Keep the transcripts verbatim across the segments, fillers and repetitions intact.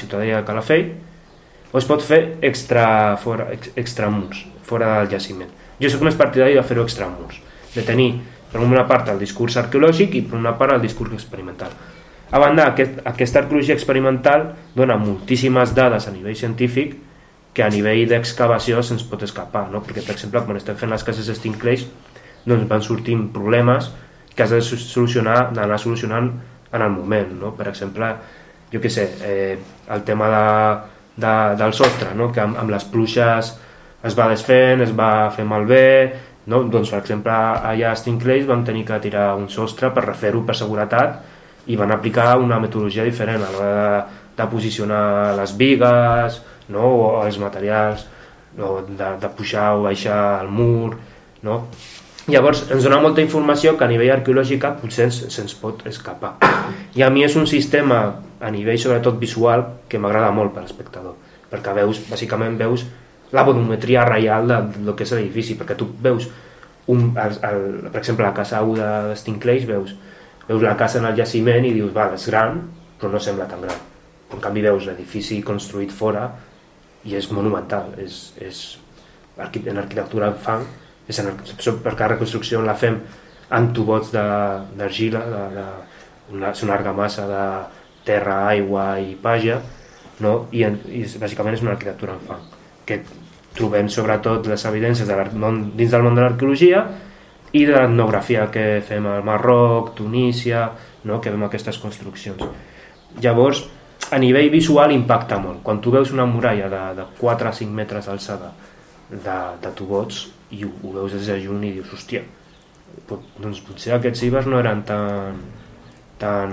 ciutadella de Calafell, o es pot fer extra, fora, extra murs, fora del jaciment. Jo soc més partidari de fer-ho extra murs, de tenir per una part el discurs arqueològic i per una part el discurs experimental. A banda, aquest, aquesta arqueologia experimental dona moltíssimes dades a nivell científic que a nivell d'excavació se'ns pot escapar, no? Perquè, per exemple, quan estem fent les cases Stinclays, doncs van sortint problemes que has de solucionar, d'anar solucionant en el moment, no? Per exemple, jo què sé, eh, el tema de, de, del sostre, no? Que amb, amb les pluges es va desfent, es va fer malbé, no? Doncs, per exemple, allà a Stinclays vam tenir que tirar un sostre per refer-ho per seguretat i van aplicar una metodologia diferent a l'hora de, de posicionar les bigues, no? O els materials, no? de, de pujar o baixar el mur, no? Llavors ens dona molta informació que a nivell arqueològic potser se'ns, se'ns pot escapar, i a mi és un sistema a nivell sobretot visual que m'agrada molt per l'espectador, perquè veus, bàsicament veus la volumetria real de, de lo que és l'edifici, perquè tu veus un, el, el, per exemple la casa u de, de Stinclays, veus, veus la casa en el jaciment i dius, val, és gran però no sembla tan gran, en canvi veus l'edifici construït fora i és monumental, és, és en arquitectura en fang, és en, perquè la reconstrucció la fem amb tubots d'argila, de, de, una, una argamassa de terra, aigua i pàgia, no? I, en, i bàsicament és una arquitectura en fang, que trobem sobretot les evidències de món, dins del món de l'arqueologia i de l'etnografia que fem al Marroc, Tunísia, no? Que fem aquestes construccions. Llavors, a nivell visual impacta molt. Quan tu veus una muralla de, de quatre a cinc metres d'alçada de, de tubots i ho, ho veus des de junt i dius, hòstia, pot, doncs potser aquests cibers no eren tan tan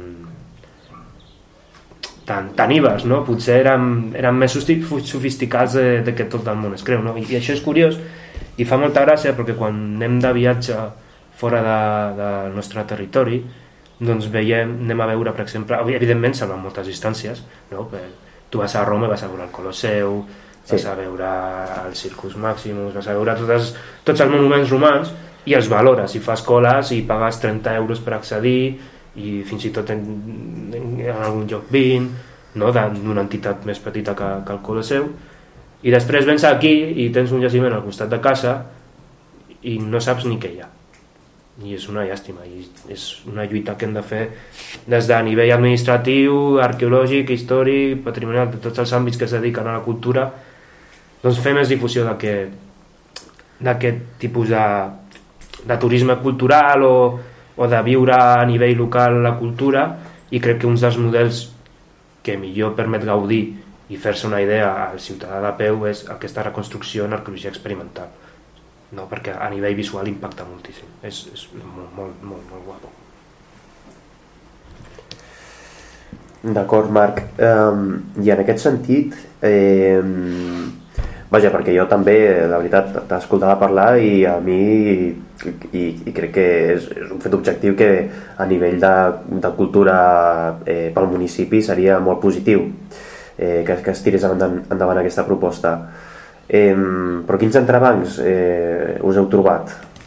tan, tan ibers, no? Potser eren, eren més sofisticats de, de que tot el món es creu, no? I, i això és curiós i fa molta gràcia perquè quan anem de viatge fora de, del nostre territori, doncs veiem, anem a veure, per exemple, evidentment salven moltes distàncies, no? Tu vas a Roma i vas a veure el Colosseu, sí. Vas a veure el Circus Maximus, vas a veure totes, tots els monuments romans i els valores, i fas coles i pagues trenta euros per accedir i fins i tot en, en, en algun lloc vint, no? D'una entitat més petita que, que el Colosseu, i després vens aquí i tens un jaciment al costat de casa i no saps ni què hi ha, i és una llàstima, i és una lluita que hem de fer des de nivell administratiu, arqueològic, històric, patrimonial, de tots els àmbits que es dediquen a la cultura, doncs fer més difusió d'aquest tipus de, de turisme cultural o, o de viure a nivell local la cultura, i crec que un dels models que millor permet gaudir i fer-se una idea al ciutadà de peu és aquesta reconstrucció en arqueologia experimental, no? Perquè a nivell visual impacta moltíssim, és, és molt, molt, molt, molt guapo. D'acord, Marc, um, i en aquest sentit eh, vaja, perquè jo també la veritat t'escoltava parlar i a mi i, i crec que és, és un fet objectiu que a nivell de, de cultura eh, pel municipi seria molt positiu eh, que, que es tirés endavant, endavant aquesta proposta. Eh, però quins entrebancs eh, us heu trobat?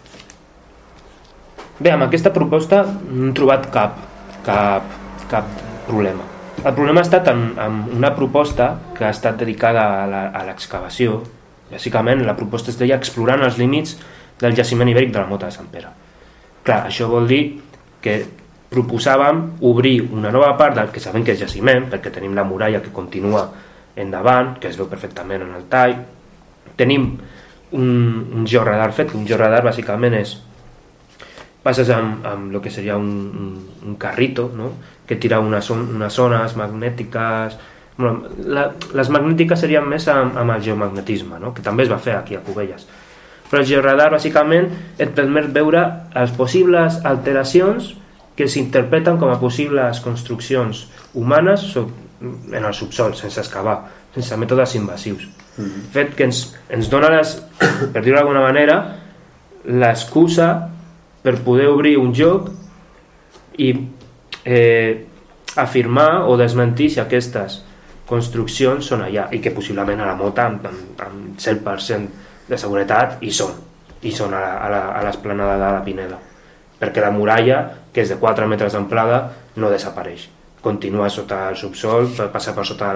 Bé, amb aquesta proposta no hem trobat cap, cap, cap problema. El problema ha estat en, en una proposta que ha estat dedicada a l'excavació. Bàsicament, la proposta es deia explorant els límits del jaciment ibèric de la Mota de Sant Pere. Clar, això vol dir que proposàvem obrir una nova part del que sabem que és jaciment, perquè tenim la muralla que continua endavant, que es veu perfectament en el tall. Tenim un, un georadar fet, un georadar bàsicament és passes amb, amb el que seria un, un, un carrito, no? Que tira unes, unes zones magnètiques. Bueno, la, les magnètiques serien més amb, amb el geomagnetisme, no? Que també es va fer aquí a Cubelles. Però el georadar bàsicament et permet veure les possibles alteracions que s'interpreten com a possibles construccions humanes en el subsol, sense excavar, sense mètodes invasius. Mm-hmm. Fet que ens, ens dona, les, per dir-ho d'alguna manera, l'excusa per poder obrir un joc i eh, afirmar o desmentir si aquestes construccions són allà, i que possiblement a la Mota amb, amb, amb cent per cent de seguretat hi són, hi són a, la, a l'esplanada de la Pineda, perquè la muralla, que és de quatre metres d'amplada, no desapareix, continua sota el subsol, passa per sota